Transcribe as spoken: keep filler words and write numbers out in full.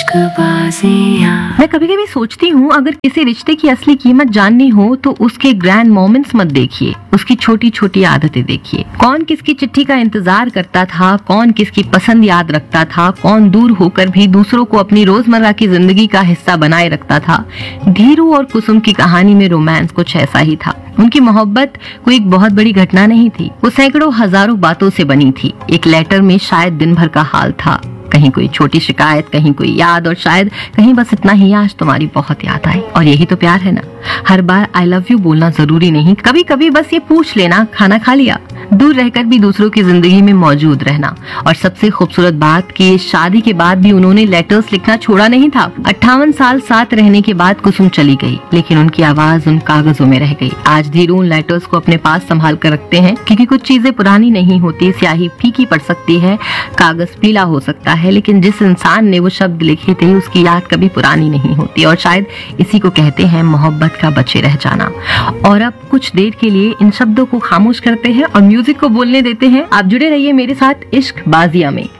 मैं कभी कभी सोचती हूँ अगर किसी रिश्ते की असली कीमत जाननी हो तो उसके ग्रैंड मोमेंट्स मत देखिए, उसकी छोटी छोटी आदतें देखिए। कौन किसकी चिट्ठी का इंतजार करता था, कौन किसकी पसंद याद रखता था, कौन दूर होकर भी दूसरों को अपनी रोजमर्रा की जिंदगी का हिस्सा बनाए रखता था। धीरू और कुसुम की कहानी में रोमांस कुछ ऐसा ही था। उनकी मोहब्बत कोई एक बहुत बड़ी घटना नहीं थी, वो सैकड़ों हजारों बातों से बनी थी। एक लेटर में शायद दिन भर का हाल था, कहीं कोई छोटी शिकायत, कहीं कोई याद, और शायद कहीं बस इतना ही, आज तुम्हारी बहुत याद आई। और यही तो प्यार है ना। हर बार आई लव यू बोलना जरूरी नहीं, कभी कभी बस ये पूछ लेना खाना खा लिया। दूर रहकर भी दूसरों की जिंदगी में मौजूद रहना। और सबसे खूबसूरत बात कि शादी के बाद भी उन्होंने लेटर्स लिखना छोड़ा नहीं था। अट्ठावन साल साथ रहने के बाद कुसुम चली गई, लेकिन उनकी आवाज उन कागजों में रह गई। आज धीरू उन लेटर्स को अपने पास संभाल कर रखते हैं, क्योंकि कुछ चीजें पुरानी नहीं होती। स्याही फीकी पड़ सकती है, कागज पीला हो सकता है, लेकिन जिस इंसान ने वो शब्द लिखे थे उसकी याद कभी पुरानी नहीं होती। और शायद इसी को कहते हैं मोहब्बत का बचे रह जाना। और अब कुछ देर के लिए इन शब्दों को खामोश करते हैं और म्यूजिक को बोलने देते हैं। आप जुड़े रहिए मेरे साथ इश्क बाजिया में।